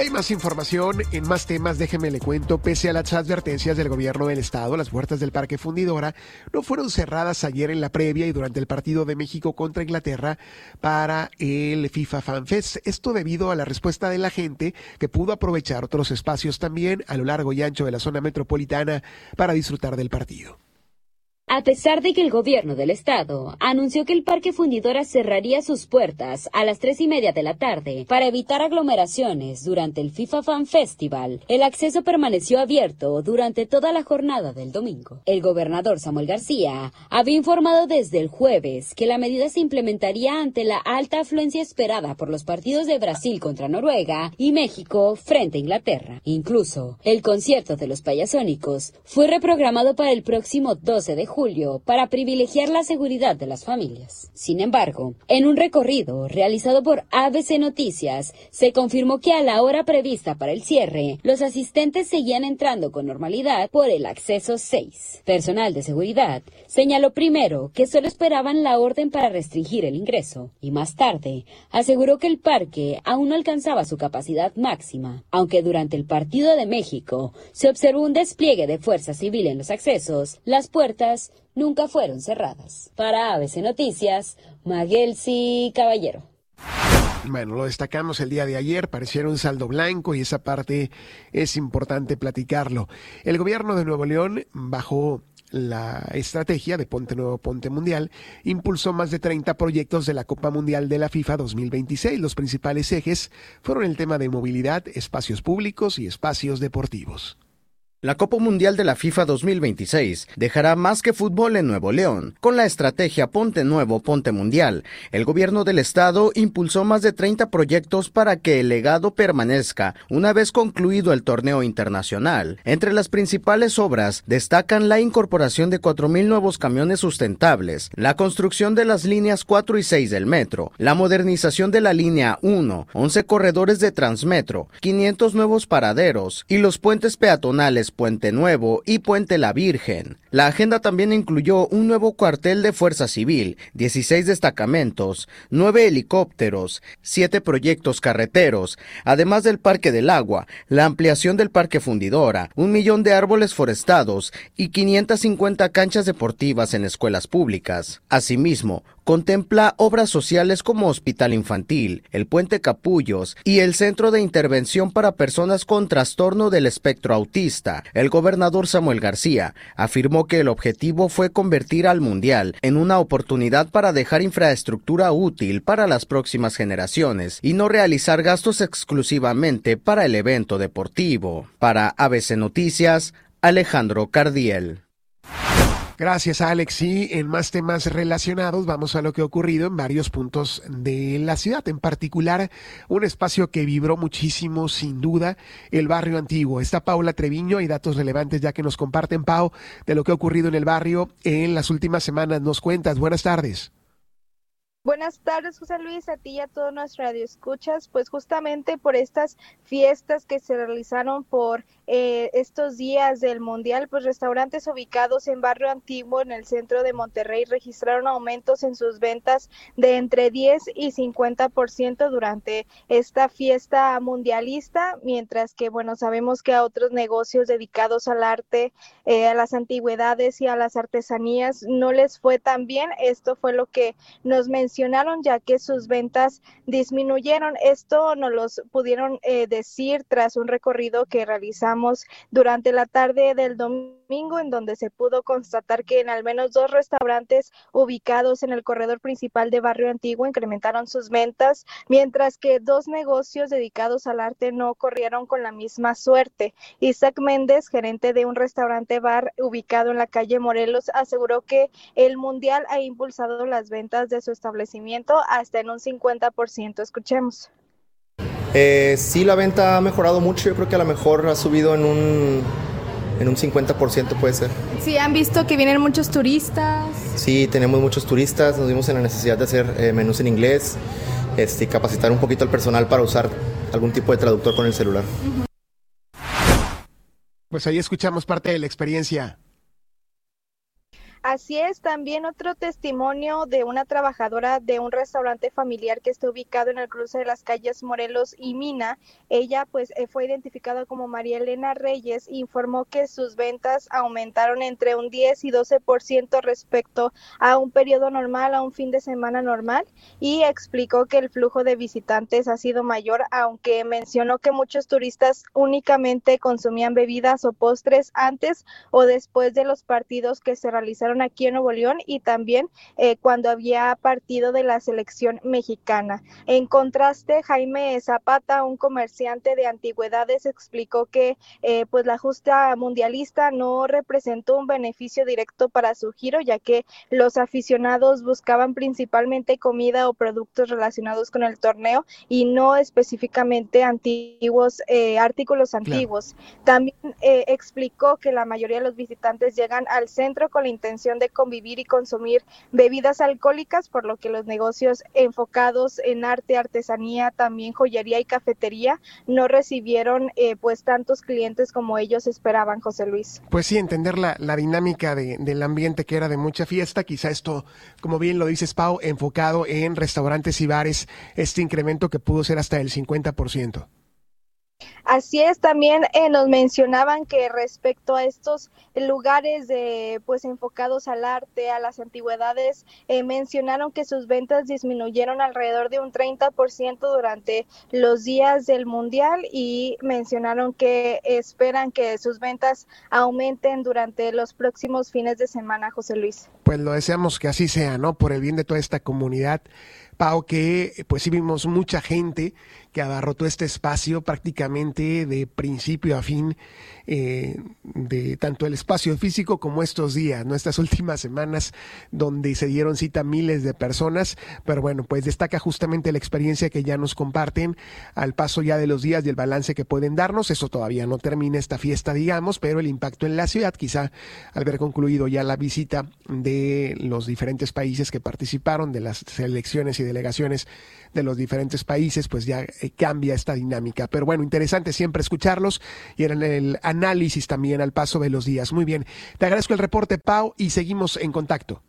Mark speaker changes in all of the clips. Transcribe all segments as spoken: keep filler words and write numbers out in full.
Speaker 1: hay más información, en más temas, déjeme le cuento, pese a las advertencias del gobierno del estado, las puertas del Parque Fundidora no fueron cerradas ayer en la previa y durante el partido de México contra Inglaterra para el FIFA Fan Fest. Esto debido a la respuesta de la gente que pudo aprovechar otros espacios también a lo largo y ancho de la zona metropolitana para disfrutar del partido.
Speaker 2: A pesar de que el gobierno del estado anunció que el Parque Fundidora cerraría sus puertas a las tres y media de la tarde para evitar aglomeraciones durante el FIFA Fan Festival, el acceso permaneció abierto durante toda la jornada del domingo. El gobernador Samuel García había informado desde el jueves que la medida se implementaría ante la alta afluencia esperada por los partidos de Brasil contra Noruega y México frente a Inglaterra. Incluso, el concierto de los Payasónicos fue reprogramado para el próximo doce de julio para privilegiar la seguridad de las familias. Sin embargo, en un recorrido realizado por A B C Noticias, se confirmó que a la hora prevista para el cierre, los asistentes seguían entrando con normalidad por el acceso seis. Personal de seguridad señaló primero que solo esperaban la orden para restringir el ingreso y más tarde aseguró que el parque aún no alcanzaba su capacidad máxima, aunque durante el partido de México se observó un despliegue de fuerza civil en los accesos, las puertas nunca fueron cerradas. Para A B C Noticias, Maguelsi Caballero.
Speaker 1: Bueno, lo destacamos el día de ayer, pareciera un saldo blanco y esa parte es importante platicarlo. El gobierno de Nuevo León, bajo la estrategia de Ponte Nuevo, Ponte Mundial, impulsó más de treinta proyectos de la Copa Mundial de la FIFA dos mil veintiséis. Los principales ejes fueron el tema de movilidad, espacios públicos y espacios deportivos.
Speaker 3: La Copa Mundial de la FIFA dos mil veintiséis dejará más que fútbol en Nuevo León. Con la estrategia Ponte Nuevo, Ponte Mundial, el gobierno del estado impulsó más de treinta proyectos para que el legado permanezca una vez concluido el torneo internacional. Entre las principales obras destacan la incorporación de cuatro mil nuevos camiones sustentables, la construcción de las líneas cuatro y seis del metro, la modernización de la línea uno, once corredores de Transmetro, quinientos nuevos paraderos y los puentes peatonales Puente Nuevo y Puente La Virgen. La agenda también incluyó un nuevo cuartel de Fuerza Civil, dieciséis destacamentos, nueve helicópteros, siete proyectos carreteros, además del Parque del Agua, la ampliación del Parque Fundidora, un millón de árboles forestados y quinientas cincuenta canchas deportivas en escuelas públicas. Asimismo, contempla obras sociales como Hospital Infantil, el Puente Capullos y el Centro de Intervención para Personas con Trastorno del Espectro Autista. El gobernador Samuel García afirmó que el objetivo fue convertir al Mundial en una oportunidad para dejar infraestructura útil para las próximas generaciones y no realizar gastos exclusivamente para el evento deportivo. Para A B C Noticias, Alejandro Cardiel.
Speaker 1: Gracias, Alex. Y en más temas relacionados, vamos a lo que ha ocurrido en varios puntos de la ciudad. En particular, un espacio que vibró muchísimo, sin duda, el barrio antiguo. Está Paula Treviño, hay datos relevantes ya que nos comparten, Pau, de lo que ha ocurrido en el barrio en las últimas semanas. Nos cuentas. Buenas tardes.
Speaker 4: Buenas tardes, José Luis, a ti y a todos nuestros radioescuchas. Pues justamente por estas fiestas que se realizaron por eh, estos días del Mundial, pues restaurantes ubicados en Barrio Antiguo, en el centro de Monterrey, registraron aumentos en sus ventas de entre diez y cincuenta por ciento durante esta fiesta mundialista, mientras que, bueno, sabemos que a otros negocios dedicados al arte, eh, a las antigüedades y a las artesanías no les fue tan bien. Esto fue lo que nos mencionaron mencionaron ya que sus ventas disminuyeron. Esto nos lo pudieron eh, decir tras un recorrido que realizamos durante la tarde del domingo, en donde se pudo constatar que en al menos dos restaurantes ubicados en el corredor principal de Barrio Antiguo incrementaron sus ventas, mientras que dos negocios dedicados al arte no corrieron con la misma suerte. Isaac Méndez, gerente de un restaurante bar ubicado en la calle Morelos, aseguró que el Mundial ha impulsado las ventas de su establecimiento hasta en un cincuenta por ciento. Escuchemos.
Speaker 5: Eh, sí, la venta ha mejorado mucho. Yo creo que a lo mejor ha subido en un, en un cincuenta por ciento puede ser.
Speaker 6: Sí, han visto que vienen muchos turistas.
Speaker 5: Sí, tenemos muchos turistas. Nos vimos en la necesidad de hacer eh, menús en inglés, este, capacitar un poquito al personal para usar algún tipo de traductor con el celular. Uh-huh.
Speaker 1: Pues ahí escuchamos parte de la experiencia.
Speaker 4: Así es, también otro testimonio de una trabajadora de un restaurante familiar que está ubicado en el cruce de las calles Morelos y Mina. Ella pues fue identificada como María Elena Reyes e informó que sus ventas aumentaron entre un diez y doce por ciento respecto a un periodo normal, a un fin de semana normal, y explicó que el flujo de visitantes ha sido mayor, aunque mencionó que muchos turistas únicamente consumían bebidas o postres antes o después de los partidos que se realizaron aquí en Nuevo León y también eh, cuando había partido de la selección mexicana. En contraste, Jaime Zapata, un comerciante de antigüedades, explicó que eh, pues la justa mundialista no representó un beneficio directo para su giro, ya que los aficionados buscaban principalmente comida o productos relacionados con el torneo y no específicamente antiguos eh, artículos antiguos. Claro. También eh, explicó que la mayoría de los visitantes llegan al centro con la intención de convivir y consumir bebidas alcohólicas, por lo que los negocios enfocados en arte, artesanía, también joyería y cafetería no recibieron eh, pues tantos clientes como ellos esperaban, José Luis.
Speaker 1: Pues sí, entender la, la dinámica de, del ambiente que era de mucha fiesta, quizá esto, como bien lo dices, Pau, enfocado en restaurantes y bares, este incremento que pudo ser hasta el cincuenta por ciento.
Speaker 4: Así es, también eh, nos mencionaban que respecto a estos lugares de pues enfocados al arte, a las antigüedades, eh, mencionaron que sus ventas disminuyeron alrededor de un treinta por ciento durante los días del Mundial y mencionaron que esperan que sus ventas aumenten durante los próximos fines de semana, José Luis.
Speaker 1: Pues lo deseamos que así sea, ¿no? Por el bien de toda esta comunidad, Pau, que pues sí vimos mucha gente que abarrotó este espacio prácticamente de principio a fin, eh, de tanto el espacio físico como estos días, ¿no? Estas últimas semanas donde se dieron cita miles de personas, pero bueno, pues destaca justamente la experiencia que ya nos comparten al paso ya de los días y el balance que pueden darnos. Eso todavía no termina esta fiesta, digamos, pero el impacto en la ciudad, quizá al haber concluido ya la visita de los diferentes países que participaron, de las selecciones y delegaciones de los diferentes países, pues ya eh, cambia esta dinámica. Pero bueno, interesante siempre escucharlos y en el análisis también al paso de los días. Muy bien, te agradezco el reporte, Pau, y seguimos en contacto.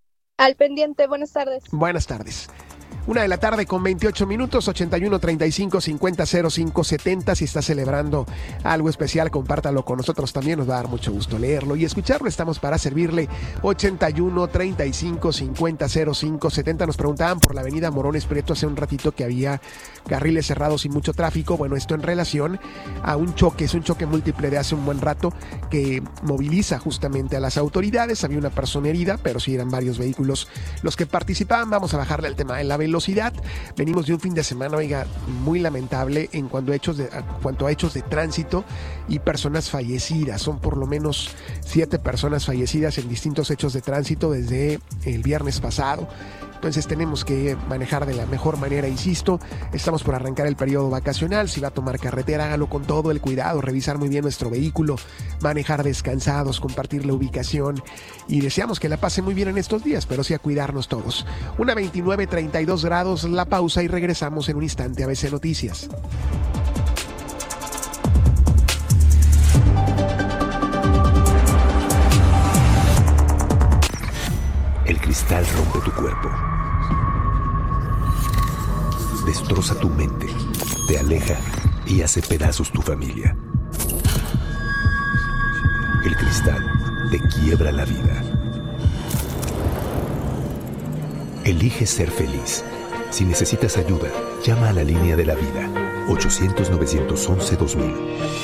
Speaker 4: Al pendiente, buenas tardes.
Speaker 1: Buenas tardes. Una de la tarde con veintiocho minutos, ochenta y uno, treinta y cinco, cincuenta, cero cinco, setenta. Si está celebrando algo especial, compártalo con nosotros también. Nos va a dar mucho gusto leerlo y escucharlo. Estamos para servirle. ochenta y uno, treinta y cinco, cincuenta, cero cinco, setenta. Nos preguntaban por la avenida Morones Prieto hace un ratito que había carriles cerrados y mucho tráfico. Bueno, esto en relación a un choque. Es un choque múltiple de hace un buen rato que moviliza justamente a las autoridades. Había una persona herida, pero sí eran varios vehículos los que participaban. Vamos a bajarle al tema de la velocidad. Venimos de un fin de semana, oiga, muy lamentable en cuanto a hechos de, a cuanto a hechos de tránsito y personas fallecidas. Son por lo menos siete personas fallecidas en distintos hechos de tránsito desde el viernes pasado. Entonces tenemos que manejar de la mejor manera, insisto. Estamos por arrancar el periodo vacacional. Si va a tomar carretera, hágalo con todo el cuidado, revisar muy bien nuestro vehículo, manejar descansados, compartir la ubicación y deseamos que la pase muy bien en estos días, pero sí a cuidarnos todos. Una veintinueve, treinta y dos grados, la pausa y regresamos en un instante a A B C Noticias.
Speaker 7: El cristal rompe tu cuerpo, destroza tu mente, te aleja y hace pedazos tu familia. El cristal te quiebra la vida. Elige ser feliz. Si necesitas ayuda, llama a la línea de la vida, ochocientos, novecientos once, dos mil.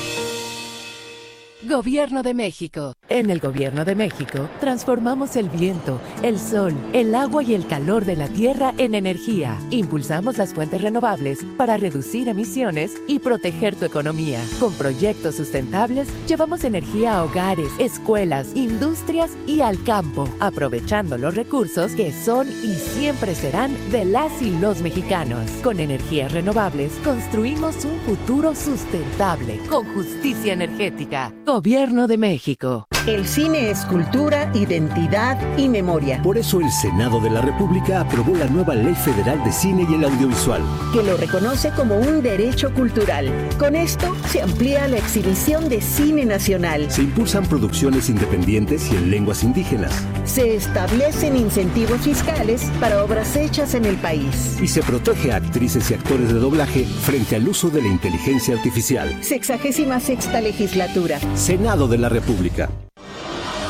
Speaker 8: Gobierno de México. En el Gobierno de México, transformamos el viento, el sol, el agua y el calor de la tierra en energía. Impulsamos las fuentes renovables para reducir emisiones y proteger tu economía. Con proyectos sustentables, llevamos energía a hogares, escuelas, industrias y al campo, aprovechando los recursos que son y siempre serán de las y los mexicanos. Con energías renovables, construimos un futuro sustentable, con justicia energética. Gobierno de México.
Speaker 9: El cine es cultura, identidad y memoria.
Speaker 10: Por eso el Senado de la República aprobó la nueva Ley Federal de Cine y el Audiovisual,
Speaker 9: que lo reconoce como un derecho cultural. Con esto se amplía la exhibición de cine nacional.
Speaker 10: Se impulsan producciones independientes y en lenguas indígenas.
Speaker 9: Se establecen incentivos fiscales para obras hechas en el país.
Speaker 10: Y se protege a actrices y actores de doblaje frente al uso de la inteligencia artificial.
Speaker 9: Sexagésima sexta legislatura.
Speaker 10: Senado de la República.